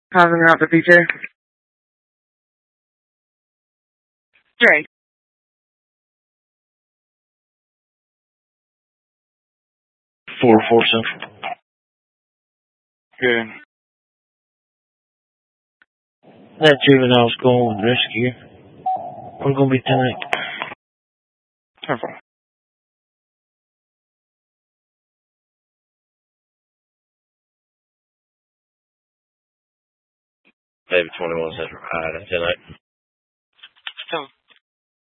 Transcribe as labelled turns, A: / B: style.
A: Housing out the PJ. Jay.
B: Four Central.
A: Good.
B: That juvenile's going with rescue. I'm going to be tonight.
A: Careful.
B: Baby 21 Central. Tonight.